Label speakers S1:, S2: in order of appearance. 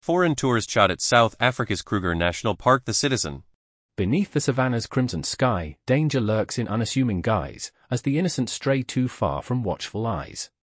S1: Foreign tours shot at South Africa's Kruger National Park. The Citizen.
S2: Beneath the savannah's crimson sky, danger lurks in unassuming guise, as the innocent stray too far from watchful eyes.